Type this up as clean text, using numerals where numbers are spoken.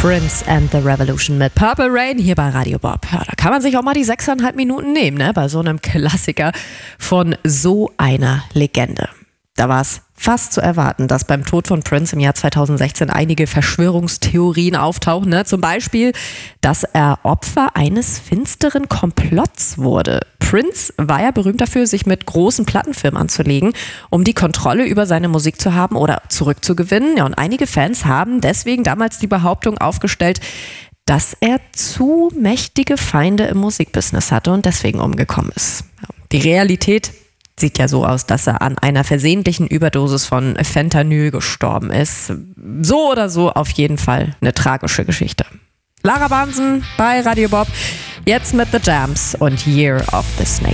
Prince and the Revolution mit Purple Rain hier bei Radio Bob. Ja, da kann man sich auch mal die 6,5 Minuten nehmen, ne? Bei so einem Klassiker von so einer Legende. Da war es fast zu erwarten, dass beim Tod von Prince im Jahr 2016 einige Verschwörungstheorien auftauchen. Ne? Zum Beispiel, dass er Opfer eines finsteren Komplotts wurde. Prince war ja berühmt dafür, sich mit großen Plattenfirmen anzulegen, um die Kontrolle über seine Musik zu haben oder zurückzugewinnen. Ja, und einige Fans haben deswegen damals die Behauptung aufgestellt, dass er zu mächtige Feinde im Musikbusiness hatte und deswegen umgekommen ist. Ja, die Realität sieht ja so aus, dass er an einer versehentlichen Überdosis von Fentanyl gestorben ist. So oder so auf jeden Fall eine tragische Geschichte. Lara Bahnsen bei Radio Bob, jetzt mit The Jams und Year of the Snake.